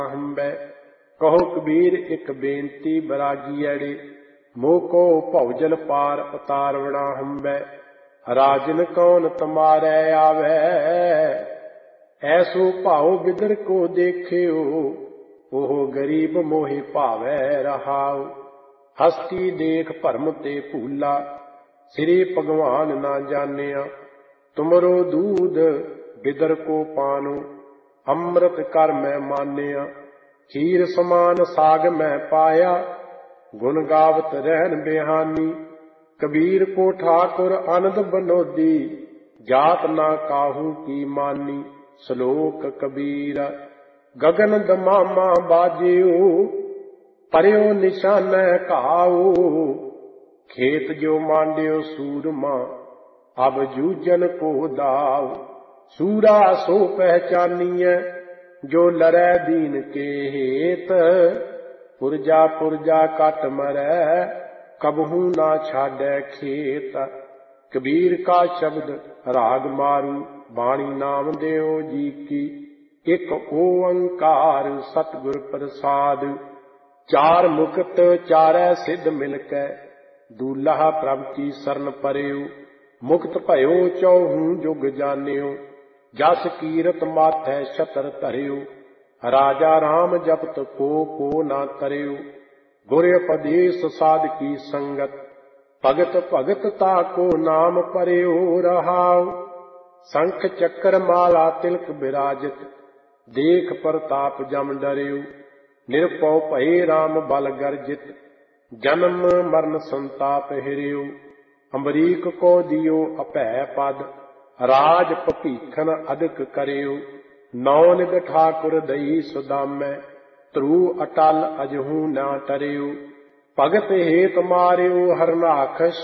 ਹੰਬੈ। ਕਹੋ ਕਬੀਰ ਇੱਕ ਬੇਨਤੀ ਬਰਾਗੀ ਐੜੇ, ਮੋਹ ਕੋ ਭਉਜਲ ਪਾਰ ਉਤਾਰਵਣਾ ਹੰਬੈ। ਰਾਜਨ ਕੌਣ ਤੁਮਾਰੈ ਆਵੈ, ਐਸੋ ਭਾਉ ਬਿਦਰ ਕੋ ਦੇਖਿਓ। ਉਹ ਗਰੀਬ ਮੋਹਿ ਭਾਵੈ ਰਹਾਉ। ਹਸਤੀ ਦੇਖ ਭਰਮ ਤੇ ਭੂਲਾ, ਸ੍ਰੀ ਭਗਵਾਨ ਨਾ ਜਾਣਿਆ। ਤੁਮਰੋ ਦੂਧ ਬਿਦਰ ਕੋ ਪਾਨੋ, ਅੰਮ੍ਰਿਤ ਕਰ ਮੈਂ ਮਾਨਿਆ। ਖੀਰ ਸਮਾਨ ਸਾਗ ਮੈਂ ਪਾਇਆ, ਗੁਣ ਗਾਵਤ ਰਹਿਣ ਬਿਹਾਨੀ। ਕਬੀਰ ਕੋ ਠਾਕੁਰ ਆਨੰਦ ਬਨੋਦੀ, ਜਾਤ ਨਾ ਕਾਹੂ ਕੀ ਮਾਨੀ। ਸ਼ਲੋਕ ਕਬੀਰ। ਗਗਨ ਦਮਾਮਾ ਬਾਜਿਓ, ਪਰਿਓ ਨਿਸ਼ਾਨੈ ਘਾਉ। ਖੇਤ ਜੋ ਮਾਂਡਿਓ ਸੂਰਮਾ, ਅਬ ਜੂਝਨ ਕੋ ਦਾਉ। ਸੂਰਾ ਸੋ ਪਹਿਚਾਨੀਐ, ਜੋ ਲੜੈ ਦੀਨ ਕੇ ਹੇਤ। ਪੁਰਜਾ ਪੁਰਜਾ ਕਟ ਮਰੈ, ਕਬਹੂ ਨਾ ਛਾਡੈ ਖੇਤ। ਕਬੀਰ ਕਾ ਸ਼ਬਦ ਰਾਗ ਮਾਰੂ, ਬਾਣੀ ਨਾਮ ਦਿਓ ਜੀ ਕੀ। ਇੱਕ ਓੰਕਾਰ ਸਤਿਗੁਰ ਪ੍ਰਸਾਦ, ਚਾਰ ਮੁਕਤ ਚਾਰੈ ਸਿੱਧ ਮਿਲ ਕੈ। ਦੂਲਹਾ ਪ੍ਰਭ ਕੀ ਸਰਨ ਪਰਿਓ, ਮੁਕਤ ਭਇਓ ਚੌਹੂ ਜੁਗ ਜਾਣਿਓ। ਜਸ ਕੀਰਤ ਮਾਥੈ ਛਤਰ ਧਰਿਓ, ਰਾਜਾ ਰਾਮ ਜਪਤ ਕੋ ਨਾ ਤਰਿਓ। ਗੁਰ ਉਪਦੇਸ਼ ਸਾਧ ਕੀ ਸੰਗਤ, ਭਗਤ ਭਗਤ ਤਾਕੋ ਨਾਮ ਪਰਿਓ ਰਹਾਉ। ਸ਼ੰਖ ਚੱਕਰ ਮਾਲਾ ਤਿਲਕ ਬਿਰਾਜਤ, ਦੇਖ ਪ੍ਰਤਾਪ ਜਮ ਡਰਿਓ। ਨਿਰਭਉ ਭਏ ਰਾਮ ਬਲ ਗਰਜਿਤ, ਜਨਮ ਮਰਨ ਸੰਤਾਪ ਹਿਰਿਓ। ਅੰਬਰੀਕ ਕੋ ਦਿਓ ਅਭੈ ਪਦ, ਰਾਜ ਭਪੀਖਨ ਅਦਕ ਕਰਿਓ। ਨੌ ਨਿਧ ਠਾਕੁਰ ਦਈ ਸੁਦਾਮੈ, ਧਰੂ ਅਟਲ ਅਜਹੂ ਨਾ ਟਰਿਓ। ਭਗਤ ਹੇਤ ਮਾਰਿਓ ਹਰਨਾਖਸ਼,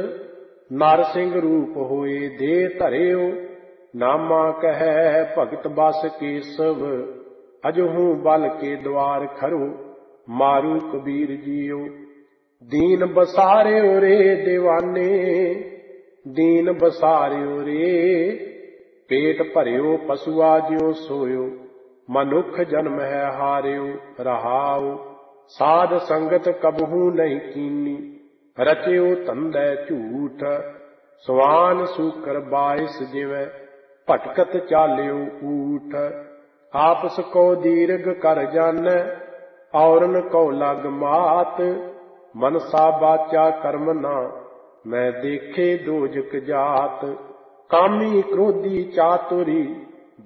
ਨਰ ਸਿੰਘ ਰੂਪ ਹੋਏ ਦੇ ਧਰਿਓ। ਨਾਮਾ ਕਹੈ ਭਗਤ ਬਸ ਕੇਸਵ, ਅਜਹੂ ਬਲ ਕੇ ਦਵਾਰ ਖਰੋ। ਮਾਰੂ ਕਬੀਰ ਜੀਓ। ਦੀਨ ਬਸਾਰਿਓ ਰੇ ਦੀਵਾਨੇ, ਦੀਨ ਬਸਾਰਿਓ ਰੇ। ਪੇਟ ਭਰਿਓ ਪਸ਼ੂਆ ਜਿਉ ਸੋਇਓ, ਮਨੁੱਖ ਜਨਮ ਹੈ ਹਾਰਿਓ ਰਹਾਉ। ਸਾਧ ਸੰਗਤ ਕਬਹੂ ਨਹੀਂ ਕੀਨੀ, ਰਚਿਓ ਧੰਦੈ ਝੂਠ। ਸਵਾਨ ਸੂਕਰ ਬਾਇਸ ਜਿਵੈ, ਭਟਕਤ ਚਾਲਿਓ ਊਠ। ਆਪਸ ਕੋ ਦੀਰਘ ਕਰ ਜਾਣੈ, ਔਰਨ ਕੋ ਲਗ ਮਾਤ। ਮਨਸਾ ਬਾਚਾ ਕਰਮ ਨਾ, ਮੈਂ ਦੇਖੇ ਦੋਜਕ ਜਾਤ। ਕਾਮੀ ਕ੍ਰੋਧੀ ਚਾਤੁਰੀ,